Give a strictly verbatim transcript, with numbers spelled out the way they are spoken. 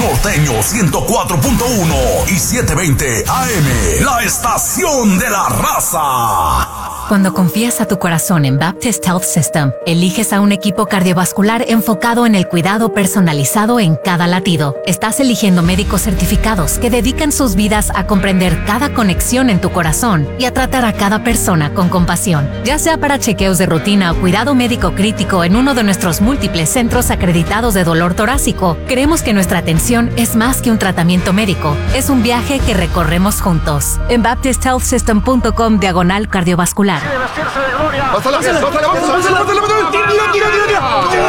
Norteño ciento cuatro punto uno y setecientos veinte A M, la estación de la raza. Cuando confías a tu corazón en Baptist Health System, eliges a un equipo cardiovascular enfocado en el cuidado personalizado en cada latido. Estás eligiendo médicos certificados que dedican sus vidas a comprender cada conexión en tu corazón y a tratar a cada persona con compasión. Ya sea para chequeos de rutina o cuidado médico crítico en uno de nuestros múltiples centros acreditados de dolor torácico, creemos que nuestra atención es más que un tratamiento médico. Es un viaje que recorremos juntos. En baptist health system punto com diagonal cardiovascular. ¡Pásala, pásala, pásala, pásala, pásala! ¡Tira, tira, tira, tira!